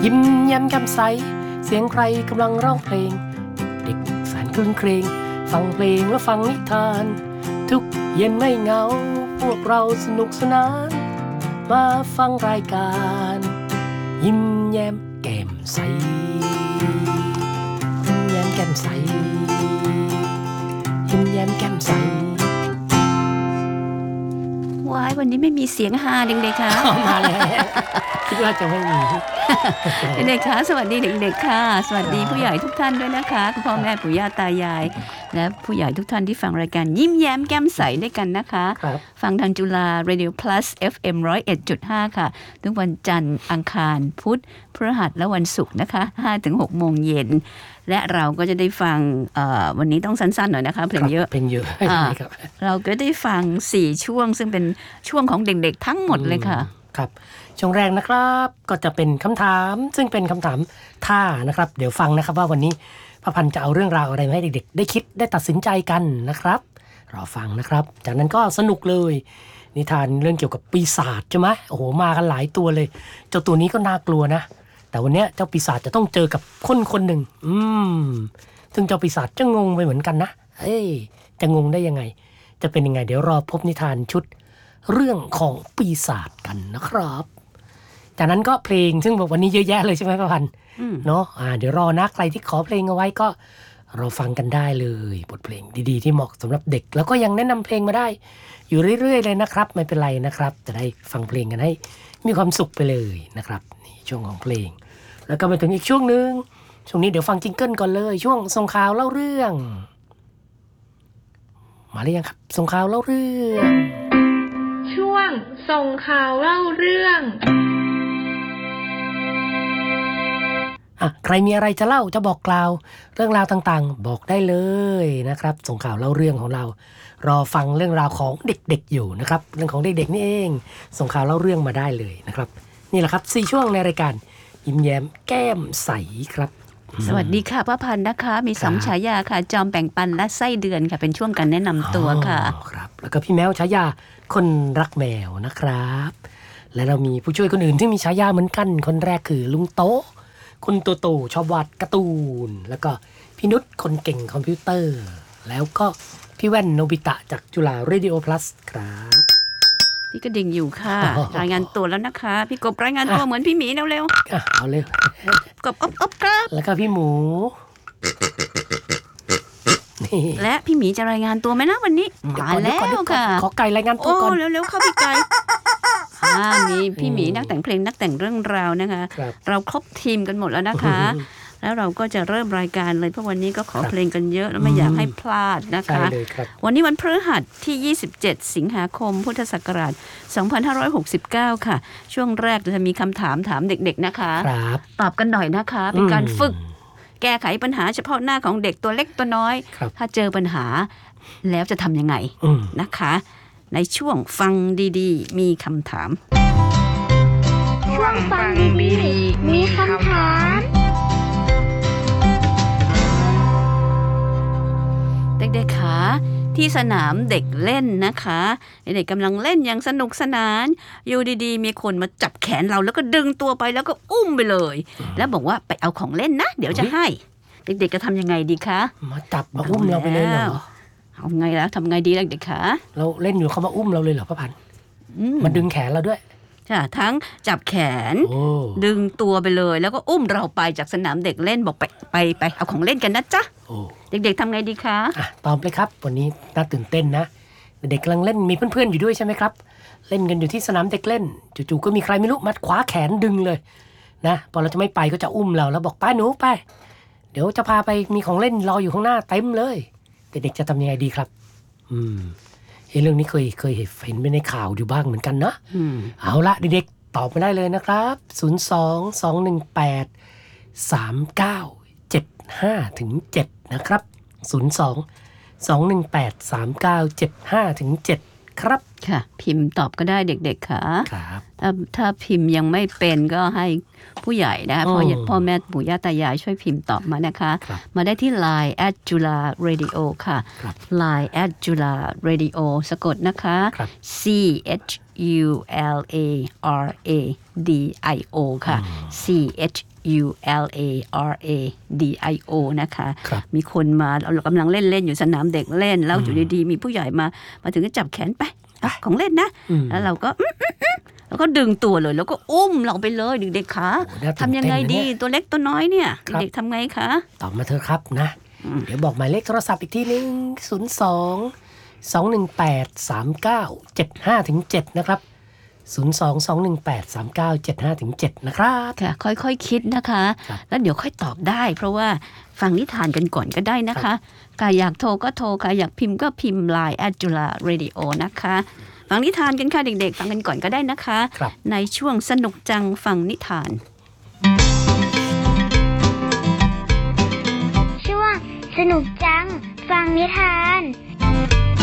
ยิ้มแย้มแจ่มใสเสียงใครกำลังร้องเพลงเด็กแสนคลื่นเครงฟังเพลงและฟังนิทานทุกเย็นไม่เหงาพวกเราสนุกสนานมาฟังรายการยิ้มแย้มแก้มใสยิ้มแย้มแก้มใสยิ้มแย้มแก้มใสว้ายวันนี้ไม่มีเสียงฮาเด็กๆค่ะมาแล้วคิดว่าจะไม่มีเด็กๆค่ะสวัสดีเด็กๆค่ะสวัสดีผู้ใหญ่ทุกท่านด้วยนะคะคุณพ่อแม่ปู่ย่าตายายและผู้ใหญ่ทุกท่านที่ฟังรายการยิ้มแย้มแก้มใสด้วยกันนะคะฟังทางจุฬา Radio Plus FM 101.5 ค่ะทุกวันจันทร์อังคารพุธพฤหัสและวันศุกร์นะคะ 5-6 โมงเย็นและเราก็จะได้ฟังวันนี้ต้องสั้นๆหน่อยนะคะเพลงเยอะเราก็ได้ฟัง4ช่วงซึ่งเป็นช่วงของเด็กๆทั้งหมดเลยค่ะครับช่วงแรกนะครับก็จะเป็นคำถามซึ่งเป็นคำถามท่านะครับเดี๋ยวฟังนะครับว่าวันนี้พระพันธ์จะเอาเรื่องราวอะไรมาให้เด็กๆได้คิดได้ตัดสินใจกันนะครับรอฟังนะครับจากนั้นก็สนุกเลยนิทานเรื่องเกี่ยวกับปีศาจใช่ไหมโอ้โหมากันหลายตัวเลยเจ้าตัวนี้ก็น่ากลัวนะแต่วันนี้เจ้าปีศาจจะต้องเจอกับคนหนึ่งซึ่งเจ้าปีศาจจะงงไปเหมือนกันนะจะงงได้ยังไงจะเป็นยังไงเดี๋ยวรอพบนิทานชุดเรื่องของปีศาจกันนะครับจากนั้นก็เพลงซึ่งวันนี้เยอะแยะเลยใช่ไหมพระพันธ์เนาะเดี๋ยวรอนะใครที่ขอเพลงเอาไว้ก็เราฟังกันได้เลยบทเพลงดีๆที่เหมาะสำหรับเด็กแล้วก็ยังแนะนำเพลงมาได้อยู่เรื่อยๆเลยนะครับไม่เป็นไรนะครับจะได้ฟังเพลงกันให้มีความสุขไปเลยนะครับนี่ช่วงของเพลงแล้วก็มาถึงอีกช่วงนึงช่วงนี้เดี๋ยวฟังจิงเกิลก่อนเลยช่วงส่งข่าวเล่าเรื่องมาหรือยังครับส่งข่าวเล่าเรื่องช่วงส่งข่าวเล่าเรื่องใครมีอะไรจะเล่าจะบอกกล่าวเรื่องราวต่างๆบอกได้เลยนะครับส่งข่าวเล่าเรื่องของเรารอฟังเรื่องราวของเด็กๆอยู่นะครับเรื่องของเด็กๆนี่เองส่งข่าวเล่าเรื่องมาได้เลยนะครับนี่แหละครับ4ช่วงในรายการยิ้มแย้มแก้มใสครับสวัสดีค่ะป้าพันธ์นะคะมี2ฉายาค่ะจอมแบ่งปันและไส้เดือนค่ะเป็นช่วงการแนะนำตัวค่ะครับแล้วก็พี่แมวฉายาคนรักแมวนะครับและเรามีผู้ช่วยคนอื่นที่มีฉายาเหมือนกันคนแรกคือลุงโตคุณโตโตชอบวาดการ์ตูนแล้วก็พี่นุชคนเก่งคอมพิวเตอร์แล้วก็พี่แว่นโนบิตะจากจุฬา Radio Plus ครับพี่กระดิ่งอยู่ค่ะรายงานตัวแล้วนะคะพี่กบรายงานตัวเหมือนพี่หมีเร็วๆเอาเร็วกบอบครับแล้วก็พี่หมูและพี่หมีจะรายงานตัวไหมนะวันนี้มาแล้วค่ะขอไก่รายงานตัวก่อนเร็วๆเข้าพี่ไก่มีพี่หมีนักแต่งเพลงนักแต่งเรื่องราวนะคะเราครบทีมกันหมดแล้วนะคะแล้วเราก็จะเริ่มรายการเลยเพราะวันนี้ก็ขอเพลงกันเยอะแล้วไม่อยากให้พลาดนะคะวันนี้วันพฤหัสที่27สิงหาคมพุทธศักราช2569ค่ะช่วงแรกจะมีคำถามเด็กๆนะคะตอบกันหน่อยนะคะเป็นการฝึกแก้ไขปัญหาเฉพาะหน้าของเด็กตัวเล็กตัวน้อยถ้าเจอปัญหาแล้วจะทำยังไงนะคะในช่วงฟังดีๆมีคำถามช่วงฟังดีๆมีคำถามเด็กๆคะที่สนามเด็กเล่นนะคะเด็กๆกำลังเล่นอย่างสนุกสนานอยู่ดีๆมีคนมาจับแขนเราแล้วก็ดึงตัวไปแล้วก็อุ้มไปเลยแล้วบอกว่าไปเอาของเล่นนะเดี๋ยวจะให้เด็กๆจะทำยังไงดีคะมาจับมาอุ้มเราไปเลยเหรอเอาไงแล้วทำไงดีล่ะเด็กคะเราเล่นอยู่เขามาอุ้มเราเลยเหรอป้าพันธ์มันดึงแขนเราด้วยค่ะทั้งจับแขนดึงตัวไปเลยแล้วก็อุ้มเราไปจากสนามเด็กเล่นบอกไปเอาของเล่นกันนะจ๊ะเด็กๆทำไงดีคะตอบเลยครับวันนี้น่าตื่นเต้นนะเด็กกำลังเล่นมีเพื่อนๆอยู่ด้วยใช่ไหมครับเล่นกันอยู่ที่สนามเด็กเล่นจู่ๆก็มีใครไม่รู้มัดขวาแขนดึงเลยนะพอเราจะไม่ไปก็จะอุ้มเราแล้วบอกไปหนูไปเดี๋ยวจะพาไปมีของเล่นรออยู่ข้างหน้าเต็มเลยเด็กๆจะทำยังไงดีครับเรื่องนี้เคยเห็นไปในข่าวอยู่บ้างเหมือนกันเนาะเอาละเด็กๆตอบมาได้เลยนะครับ02-218-3975-7นะครับ02-218-3975-7ครับค่ะพิมพ์ตอบก็ได้เด็กๆค่ะครับถ้ถ้าพิมพ์ยังไม่เป็นก็ให้ผู้ใหญ่นะคะพ่อแม่ปู่ย่าตายายช่วยพิมพ์ตอบมานะคะมาได้ที่ Line @jularadio ค่ะ Line @jularadio สะกดนะคะ CHULARADIO ค่ะ CHULARADIO นะคะมีคนมาเรากำลังเล่นอยู่สนามเด็กเล่นแล้วอยู่ดีๆมีผู้ใหญ่มาถึงก็จับแขนไปของเล่นนะแล้วเราก็แล้วก็ดึงตัวเลยแล้วก็อุ้มเราไปเลยเด็กๆคะทำยังไงดีตัวเล็กตัวน้อยเนี่ยเด็กๆทำไงคะตอบมาเถอะครับนะเดี๋ยวบอกหมายเลขโทรศัพท์อีกทีนึง02-218-3975-7นะครับ02-218-3975-7นะครับค่ะค่อยๆคิดนะคะแล้วเดี๋ยวค่อยตอบได้เพราะว่าฟังนิทานกันก่อนก็ได้นะคะใครอยากโทรก็โทรใครอยากพิมพ์ก็พิมพ์ Line @jularadio นะคะฟังนิทานกันค่ะเด็กๆฟังกันก่อนก็ได้นะคะในช่วงสนุกจังฟังนิทานช่วงสนุกจังฟังนิทาน